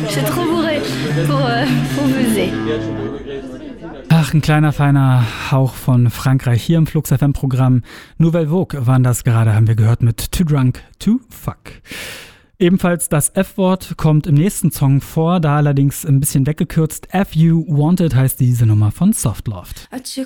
Je suis trop bourré pour buzzer. Ach, ein kleiner, feiner Hauch von Frankreich hier im Flux FM-Programm. Nouvelle Vogue waren das gerade, haben wir gehört mit Too Drunk to Fuck. Ebenfalls das F-Wort kommt im nächsten Song vor, da allerdings ein bisschen weggekürzt. F You Wanted heißt diese Nummer von Softloft. I